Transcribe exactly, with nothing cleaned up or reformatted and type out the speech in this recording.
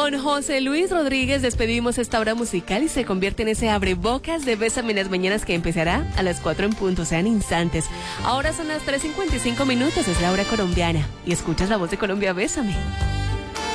Con José Luis Rodríguez despedimos esta hora musical y se convierte en ese abrebocas de Bésame en las mañanas que empezará a las cuatro en punto, sean instantes. Ahora son las tres cincuenta y cinco minutos, es la hora colombiana y escuchas la voz de Colombia, Bésame.